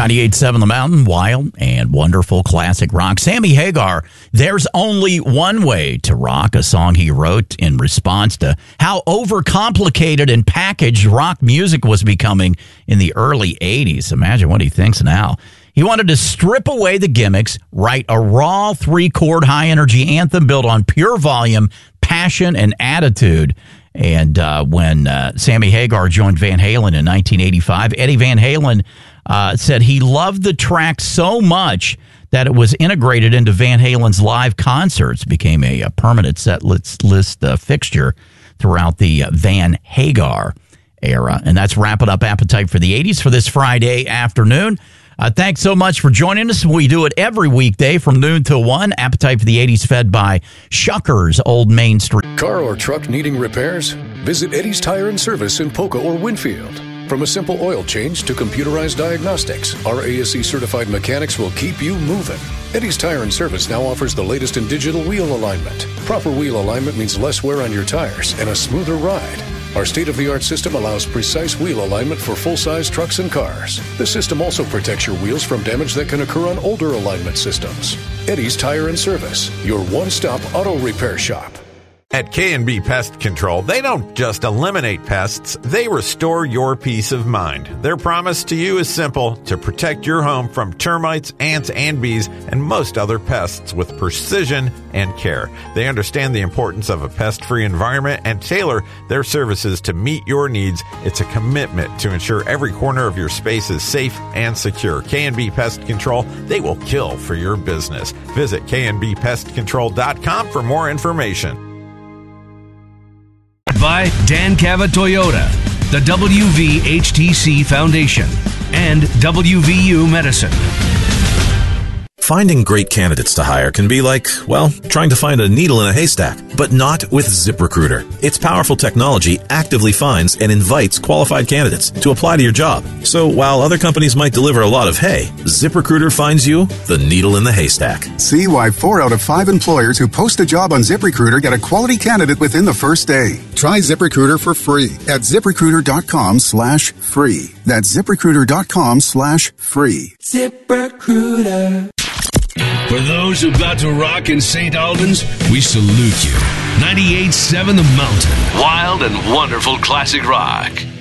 98.7 The Mountain, wild and wonderful classic rock. Sammy Hagar, There's Only One Way to Rock, a song he wrote in response to how overcomplicated and packaged rock music was becoming in the early 80s. Imagine what he thinks now. He wanted to strip away the gimmicks, write a raw 3-chord high-energy anthem built on pure volume, passion, and attitude. And when Sammy Hagar joined Van Halen in 1985, Eddie Van Halen said he loved the track so much that it was integrated into Van Halen's live concerts, became a permanent set list fixture throughout the Van Hagar era. And that's wrapping up Appetite for the 80s for this Friday afternoon. Thanks so much for joining us. We do it every weekday from noon till 1. Appetite for the 80s fed by Shuckers, Old Main Street. Car or truck needing repairs? Visit Eddie's Tire and Service in Poca or Winfield. From a simple oil change to computerized diagnostics, our ASE certified mechanics will keep you moving. Eddie's Tire and Service now offers the latest in digital wheel alignment. Proper wheel alignment means less wear on your tires and a smoother ride. Our state-of-the-art system allows precise wheel alignment for full-size trucks and cars. The system also protects your wheels from damage that can occur on older alignment systems. Eddie's Tire and Service, your one-stop auto repair shop. At K&B Pest Control, they don't just eliminate pests, they restore your peace of mind. Their promise to you is simple: to protect your home from termites, ants, and bees, and most other pests with precision and care. They understand the importance of a pest-free environment and tailor their services to meet your needs. It's a commitment to ensure every corner of your space is safe and secure. K&B Pest Control, they will kill for your business. Visit knbpestcontrol.com for more information. By Dan Cava Toyota, the WVHTC Foundation, and WVU Medicine. Finding great candidates to hire can be like, well, trying to find a needle in a haystack, but not with ZipRecruiter. Its powerful technology actively finds and invites qualified candidates to apply to your job. So while other companies might deliver a lot of hay, ZipRecruiter finds you the needle in the haystack. See why 4 out of 5 employers who post a job on ZipRecruiter get a quality candidate within the first day. Try ZipRecruiter for free at ZipRecruiter.com/free. That's ZipRecruiter.com/free. ZipRecruiter. For those who got to rock in St. Albans, we salute you. 98.7 The Mountain. Wild and wonderful classic rock.